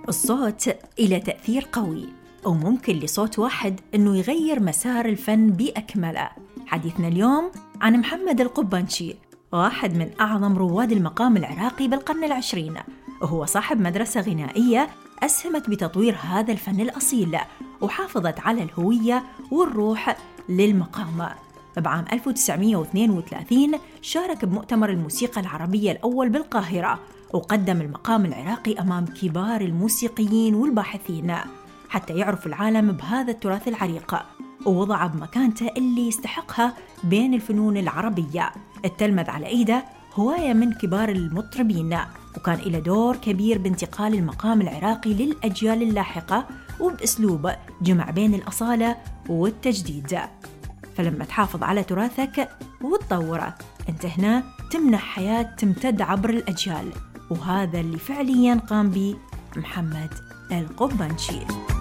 الصوت إلى تأثير قوي، أو ممكن لصوت واحد أنه يغير مسار الفن بأكمله. حديثنا اليوم عن محمد القبانشي، واحد من أعظم رواد المقام العراقي بالقرن العشرين، وهو صاحب مدرسة غنائية أسهمت بتطوير هذا الفن الأصيل وحافظت على الهوية والروح للمقام. بعام 1932 شارك بمؤتمر الموسيقى العربية الأول بالقاهرة، وقدم المقام العراقي أمام كبار الموسيقيين والباحثين حتى يعرف العالم بهذا التراث العريق، ووضع بمكانته اللي يستحقها بين الفنون العربية. التلمذ على إيده هواية من كبار المطربين، وكان له دور كبير بانتقال المقام العراقي للأجيال اللاحقة، وبأسلوب جمع بين الأصالة والتجديد. فلما تحافظ على تراثك وتطوره، أنت هنا تمنح حياة تمتد عبر الأجيال، وهذا اللي فعلياً قام به محمد القبانشي.